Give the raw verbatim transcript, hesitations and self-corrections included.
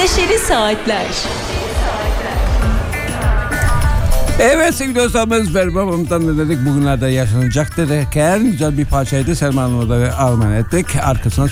Neşeli Saatler. Evet sevgili dostlarımız, Benim Babam'dan ne dedik bugünlerde yaşanacak derken güzel bir parçaydı. Selma Hanım'a da armağan ettik. Arkasına